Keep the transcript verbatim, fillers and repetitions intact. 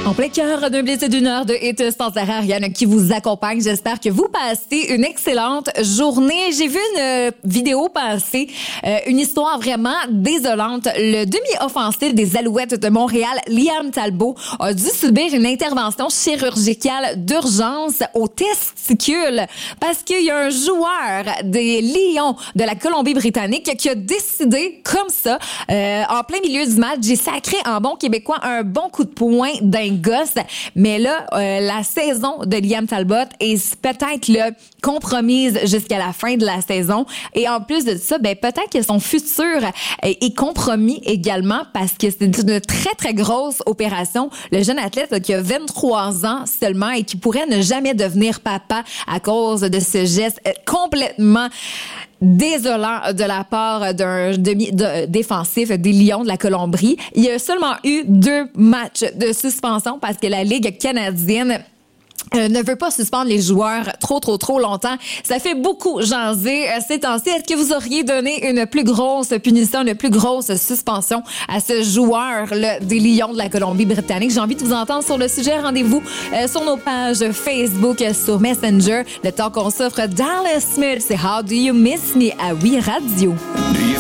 En plein cœur d'un blitz d'une heure de hit sans arrêt, Ariane qui vous accompagne. J'espère que vous passez une excellente journée. J'ai vu une euh, vidéo passer, euh, une histoire vraiment désolante. Le demi-offensif des Alouettes de Montréal, Liam Talbot, a dû subir une intervention chirurgicale d'urgence aux testicules parce qu'il y a un joueur des Lions de la Colombie-Britannique qui a décidé, comme ça, euh, en plein milieu du match, j'ai sacré en bon québécois un bon coup de poing d'un gosse. Mais là, euh, la saison de Liam Talbot est peut-être là, compromise jusqu'à la fin de la saison. Et en plus de ça, ben peut-être que son futur est, est compromis également parce que c'est une très, très grosse opération. Le jeune athlète là, qui a vingt-trois ans seulement et qui pourrait ne jamais devenir papa à cause de ce geste complètement désolant de la part d'un demi de, défensif des Lions de la Colombie. Il y a seulement eu deux matchs de suspension parce que la Ligue canadienne Euh, ne veut pas suspendre les joueurs trop, trop, trop longtemps. Ça fait beaucoup jaser euh, ces temps-ci. Est-ce que vous auriez donné une plus grosse punition, une plus grosse suspension à ce joueur là, des Lions de la Colombie-Britannique? J'ai envie de vous entendre sur le sujet. Rendez-vous euh, sur nos pages Facebook, euh, sur Messenger. Le temps qu'on s'offre Dallas Smith, c'est How Do You Miss Me à Oui Radio.